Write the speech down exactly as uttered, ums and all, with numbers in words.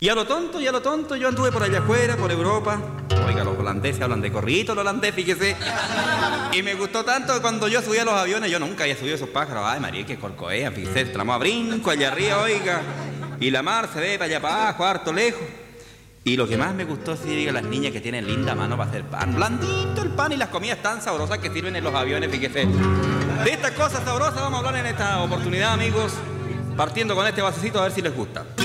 Y a lo tonto, y a lo tonto, yo anduve por allá afuera, por Europa. Oiga, los holandeses hablan de corridito, los holandeses, fíjese. Y me gustó tanto que cuando yo subí a los aviones, yo nunca había subido esos pájaros. Ay, María, que corcoean, fíjese, entramos a brinco allá arriba, oiga. Y la mar se ve para allá para abajo, harto lejos. Y lo que más me gustó, sí, diga, las niñas que tienen linda mano para hacer pan. Blandito el pan y las comidas tan sabrosas que sirven en los aviones, fíjese. De estas cosas sabrosas vamos a hablar en esta oportunidad, amigos. Partiendo con este vasecito a ver si les gusta.